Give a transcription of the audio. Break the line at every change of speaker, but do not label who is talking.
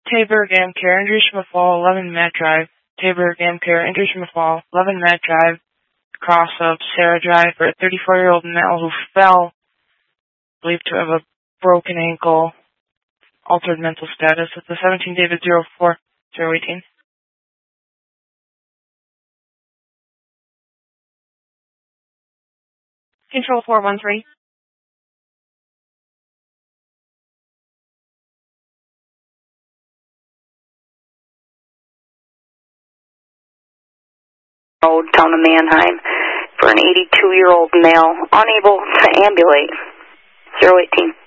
Tabor, Amcare, injuries from a fall, 11 Matt Drive. Tabor, Amcare, injuries from a fall, 11 Matt Drive. Cross of Sarah Drive for a 34-year-old male who fell, believed to have a broken ankle, altered mental status. It's the 17 David 04018.
Control 413.
Road down to Manheim for an 82-year-old male unable to ambulate. 018.